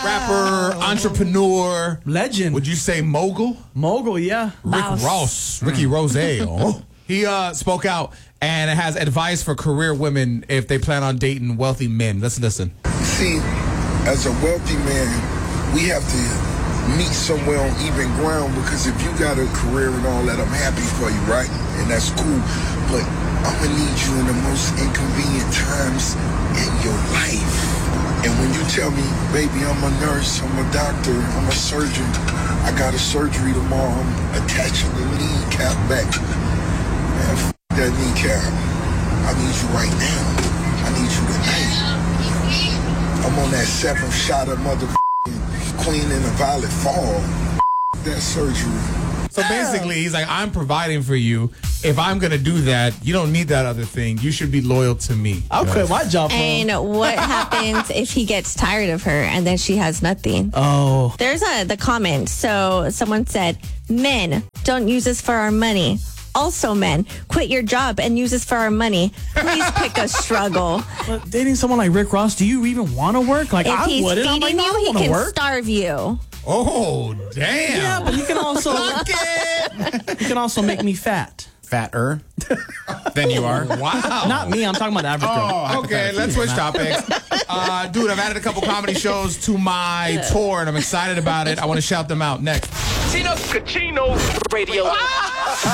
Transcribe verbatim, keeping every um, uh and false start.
Rapper, entrepreneur. Legend. Would you say mogul? Mogul, yeah. Rick Mouse. Ross. Ricky Rose. Oh. He uh, spoke out and has advice for career women if they plan on dating wealthy men. Let's listen. See, as a wealthy man, we have to meet somewhere on even ground, because if you got a career and all that, I'm happy for you, right? And that's cool. But I'm going to need you in the most inconvenient times in your life. And when you tell me, baby, I'm a nurse, I'm a doctor, I'm a surgeon, I got a surgery tomorrow, I'm attaching the kneecap back. Man, f*** that kneecap. I need you right now. I need you tonight. I'm on that seventh shot of motherfucking Queen in the Violet Fall. F*** that surgery. So basically, he's like, I'm providing for you. If I'm going to do that, you don't need that other thing. You should be loyal to me. I'll quit my job for him. And what happens if he gets tired of her and then she has nothing? Oh. There's a the comment. So someone said, men, don't use us for our money. Also, men, quit your job and use us for our money. Please pick a struggle. But dating someone like Rick Ross, do you even want to work? Like, If I he's wouldn't. I'm feeding like, no, I you, don't he want to can work. starve you. Oh, damn. Yeah, but you can also Fuck it. you can also make me fat. Fatter than you are. Wow. Not me. I'm talking about the average girl. Oh, okay, let's switch topics. Uh, dude, I've added a couple comedy shows to my tour, and I'm excited about it. I want to shout them out next. Tino Cachino Radio.